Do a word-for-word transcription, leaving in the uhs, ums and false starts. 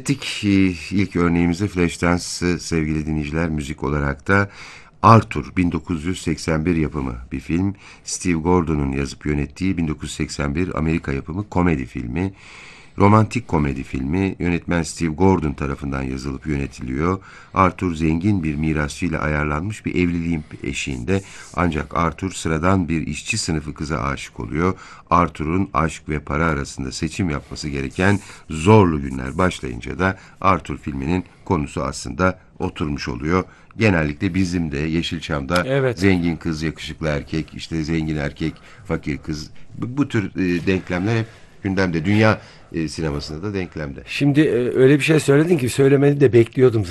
ettik. Ee, İlk örneğimizi Flashdance sevgili dinleyiciler, müzik olarak da Arthur bin dokuz yüz seksen bir yapımı bir film. Steve Gordon'un yazıp yönettiği bin dokuz yüz seksen bir Amerika yapımı komedi filmi. Romantik komedi filmi, yönetmen Steve Gordon tarafından yazılıp yönetiliyor. Arthur zengin bir mirasçıyla ayarlanmış bir evliliğin eşiğinde. Ancak Arthur sıradan bir işçi sınıfı kıza aşık oluyor. Arthur'un aşk ve para arasında seçim yapması gereken zorlu günler başlayınca da Arthur filminin konusu aslında oturmuş oluyor. Genellikle bizim de Yeşilçam'da Evet. zengin kız, yakışıklı erkek, işte zengin erkek, fakir kız, bu, bu tür e, denklemler hep gündemde. Dünya e, sinemasında da denklemde. Şimdi e, öyle bir şey söyledin ki söylemeni de bekliyordum